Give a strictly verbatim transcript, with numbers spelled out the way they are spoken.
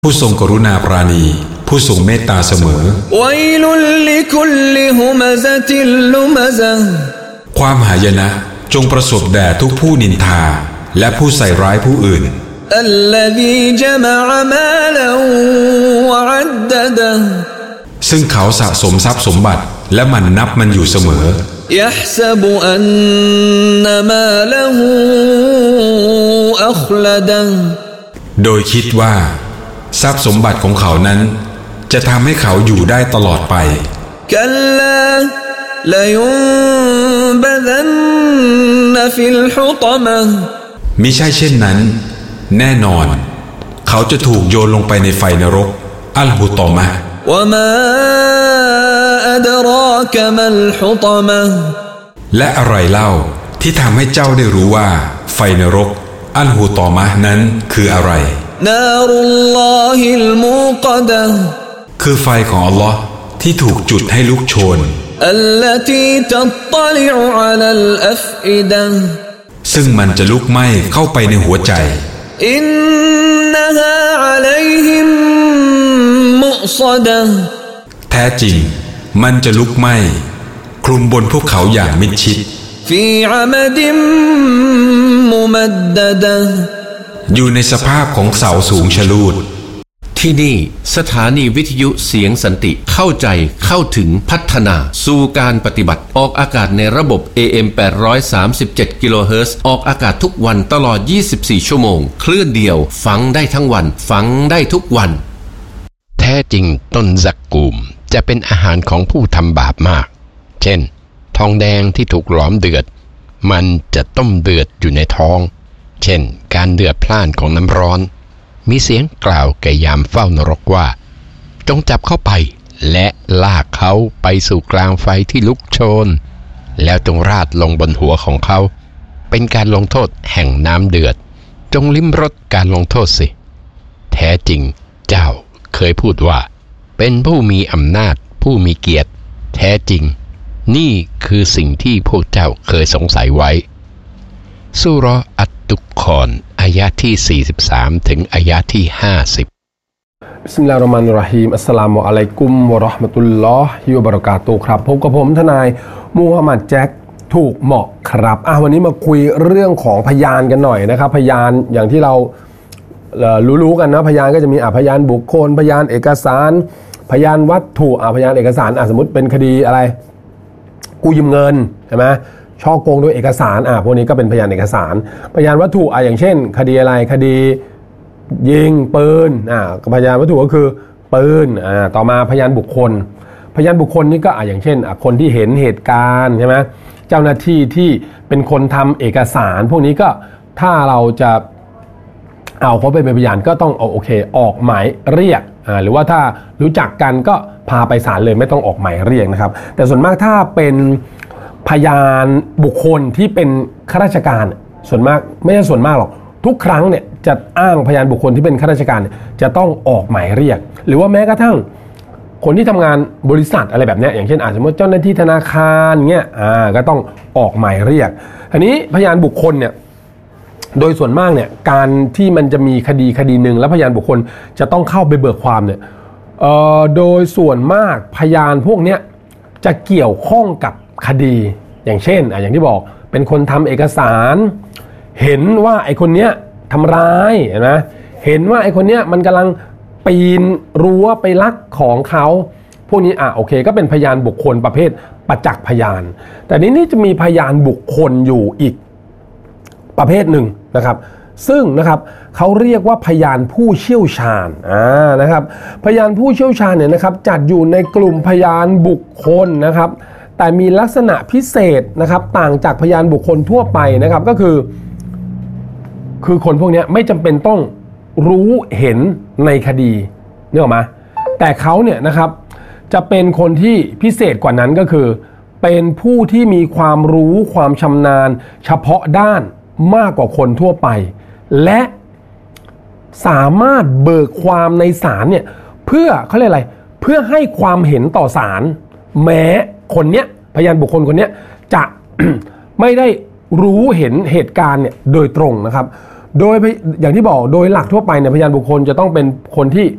ผู้ทรงกรุณาปราณีผู้ทรงเมตตาเสมอความหายนะจงประสบแด่ทุกผู้นินทาและผู้ใส่ร้ายผู้อื่นซึ่งเขาสะสมทรัพย์สมบัติและมันนับมันอยู่เสมอโดยคิดว่าทรัพย์สมบัติของเขานั้นจะทำให้เขาอยู่ได้ตลอดไปมิใช่เช่นนั้นแน่นอนเขาจะถูกโยนลงไปในไฟนรกอัลฮุตอมะห์และอะไรเล่าที่ทำให้เจ้าได้รู้ว่าไฟนรกอัลฮุตอมะห์นั้นคืออะไรคือไฟของอัลลอฮ์ที่ถูกจุดให้ลุกโชนซึ่งมันจะลุกไหม้เข้าไปในหัวใจอินนะฮาอะลัยฮิมมุศดะแท้จริงมันจะลุกไหม้คลุมบนพวกเขาอย่างมิดชิดฟีอะมดิมมุมัดดะดะอยู่ในสภาพของเสาสูงชะลูดที่นี่สถานีวิทยุเสียงสันติเข้าใจเข้าถึงพัฒนาสู่การปฏิบัติออกอากาศในระบบ เอ เอ็ม แปดร้อยสามสิบเจ็ด กิโลเฮิรตซ์ออกอากาศทุกวันตลอดยี่สิบสี่ชั่วโมงคลื่นเดียวฟังได้ทั้งวันฟังได้ทุกวันแท้จริงต้นซักกูมจะเป็นอาหารของผู้ทำบาปมากเช่นทองแดงที่ถูกหลอมเดือดมันจะต้มเดือดอยู่ในท้องเช่นการเดือดพล่านของน้ำร้อนมีเสียงกล่าวแก่ยามเฝ้านรกว่าจงจับเข้าไปและลากเขาไปสู่กลางไฟที่ลุกโชนแล้วจงราดลงบนหัวของเขาเป็นการลงโทษแห่งน้ำเดือดจงลิ้มรสการลงโทษสิแท้จริงเจ้าเคยพูดว่าเป็นผู้มีอำนาจผู้มีเกียรติแท้จริงนี่คือสิ่งที่พวกเจ้าเคยสงสัยไว้ซูเราะห์อัตตุคอนอายะที่สี่สิบสามถึงอายะที่ห้าสิบบิสมิลลาฮิรเราะห์มานิรเราะฮีมอัสสลามุอะลัยกุมวะเราะห์มะตุลลอฮิวะบะเราะกาตุฮ์ครับพบกับผมทนายมูฮัมหมัดแจ็คถูกเหมาะครับอ่ะวันนี้มาคุยเรื่องของพยานกันหน่อยนะครับพยานอย่างที่เรารู้ๆกันนะพยานก็จะมีอ่ะพยานบุคคลพยานเอกสารพยานวัตถุอ่ะพยานเอกสารอ่ะสมมุติเป็นคดีอะไรกู้ยืมเงินใช่ไหมช่อโกงโดยเอกสารอ่ะพวกนี้ก็เป็นพยานเอกสารพยานวัตถุอ่ะอย่างเช่นคดีอะไรคดียิงปืนอ่ะพยานวัตถุก็คือปืนอ่าต่อมาพยานบุคคลพยานบุคคลนี่ก็อ่ะอย่างเช่นอ่ะคนที่เห็นเหตุการณ์ใช่ไหมเจ้าหน้าที่ที่เป็นคนทำเอกสารพวกนี้ก็ถ้าเราจะเอาเขาไปเป็นพยานก็ต้องเอาโอเคออกหมายเรียกอ่าหรือว่าถ้ารู้จักกันก็พาไปศาลเลยไม่ต้องออกหมายเรียกนะครับแต่ส่วนมากถ้าเป็นพยานบุคคลที่เป็นข้าราชการส่วนมากไม่ใช่ส่วนมากหรอกทุกครั้งเนี่ยจะอ้างพยานบุคคลที่เป็นข้าราชการจะต้องออกหมายเรียกหรือว่าแม้กระทั่งคนที่ทำงานบริษัทอะไรแบบนี้อย่างเช่นอาจจะสมมติเจ้าหน้าที่ธนาคารเงี้ยอ่าก็ต้องออกหมายเรียกอันนี้พยานบุคคลเนี่ยโดยส่วนมากเนี่ยการที่มันจะมีคดีคดีหนึ่งแล้วพยานบุคคลจะต้องเข้าไปเบิกความเนี่ยเอ่อโดยส่วนมากพยานพวกเนี้ยจะเกี่ยวข้องกับคดีอย่างเช่นอ่ะอย่างที่บอกเป็นคนทำเอกสารเห็นว่าไอ้คนเนี้ยทำร้ายเห็นไหมเห็นว่าไอ้คนเนี้ยมันกำลังปีนรั้วไปลักของเขาพวกนี้อ่ะโอเคก็เป็นพยานบุคคลประเภทประจักษ์พยานแต่นี้นี่จะมีพยานบุคคลอยู่อีกประเภทหนึ่งนะครับซึ่งนะครับเขาเรียกว่าพยานผู้เชี่ยวชาญอ่านะครับพยานผู้เชี่ยวชาญเนี่ยนะครับจัดอยู่ในกลุ่มพยานบุคคลนะครับแต่มีลักษณะพิเศษนะครับต่างจากพยานบุคคลทั่วไปนะครับก็คือคือคนพวกนี้ไม่จำเป็นต้องรู้เห็นในคดีนึกออกไหมแต่เขาเนี่ยนะครับจะเป็นคนที่พิเศษกว่านั้นก็คือเป็นผู้ที่มีความรู้ความชำนาญเฉพาะด้านมากกว่าคนทั่วไปและสามารถเบิกความในศาลเนี่ยเพื่อเขาเรียกอะไรเพื่อให้ความเห็นต่อศาลแม้คนเนี้ยพยานบุคคลคนเนี้ยจะ ไม่ได้รู้เห็นเหตุการณ์เนี่ยโดยตรงนะครับโดยอย่างที่บอกโดยหลักทั่วไปเนี่ยพยานบุคคลจะต้องเป็นคนที่